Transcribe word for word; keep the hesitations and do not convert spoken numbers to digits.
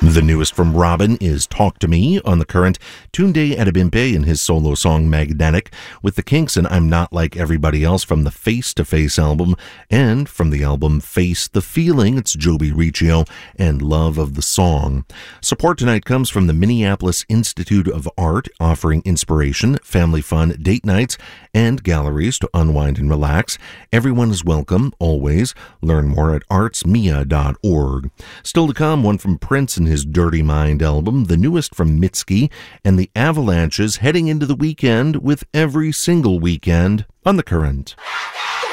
The newest from Robin is Talk to Me on The Current, Tunde Adebimpe in his solo song Magnetic, with the Kinks and I'm Not Like Everybody Else from the Face to Face album, and from the album Face the Feeling, it's Joby Riccio and Love of the Song. Support tonight comes from the Minneapolis Institute of Art, offering inspiration, family fun, date nights, and galleries to unwind and relax. Everyone is welcome, always. Learn more at arts mia dot org. Still to come, one from Prince and his Dirty Mind album, the newest from Mitski, and the Avalanches heading into the weekend with Every Single Weekend on The Current.